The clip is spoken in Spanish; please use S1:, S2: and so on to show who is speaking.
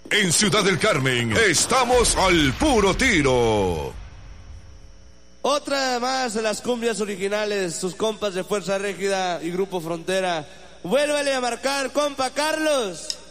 S1: En Ciudad del Carmen, estamos al puro tiro.
S2: Otra más de las cumbias originales, sus compas de Fuerza Régida y Grupo Frontera. Vuélvale a marcar, compa Carlos.